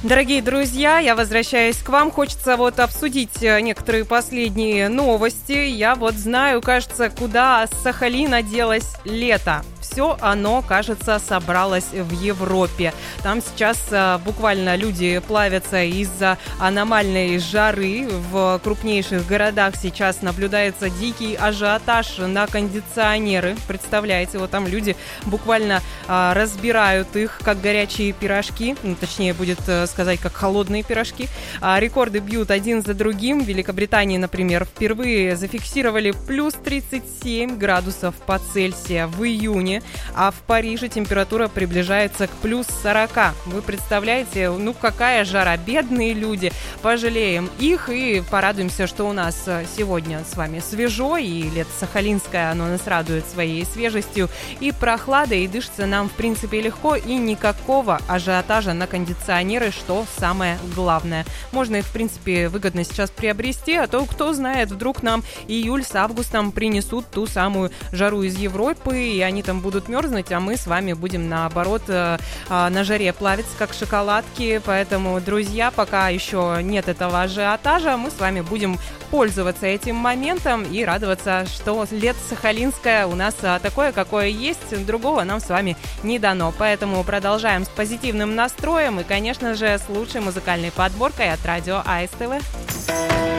Дорогие друзья, я возвращаюсь к вам. Хочется обсудить некоторые последние новости. Я знаю, кажется, куда с Сахалина делось лето. Все оно, кажется, собралось в Европе. Там сейчас буквально люди плавятся из-за аномальной жары. В крупнейших городах сейчас наблюдается дикий ажиотаж на кондиционеры. Представляете, там люди буквально разбирают их, как горячие пирожки. Точнее, будет сказать, как холодные пирожки. Рекорды бьют один за другим. В Великобритании, например, впервые зафиксировали плюс 37 градусов по Цельсию в июне. А в Париже температура приближается к плюс 40. Вы представляете, какая жара. Бедные люди. Пожалеем их и порадуемся, что у нас сегодня с вами свежо. И лето сахалинское, оно нас радует своей свежестью и прохладой. И дышится нам, в принципе, легко. И никакого ажиотажа на кондиционеры, что самое главное. Можно их, в принципе, выгодно сейчас приобрести. А то, кто знает, вдруг нам июль с августом принесут ту самую жару из Европы. И они там будут мерзнуть, а мы с вами будем, наоборот, на жаре плавиться, как шоколадки. Поэтому, друзья, пока еще нет этого ажиотажа, мы с вами будем пользоваться этим моментом и радоваться, что лето сахалинское у нас такое, какое есть. Другого нам с вами не дано. Поэтому продолжаем с позитивным настроем и, конечно же, с лучшей музыкальной подборкой от радио АСТВ.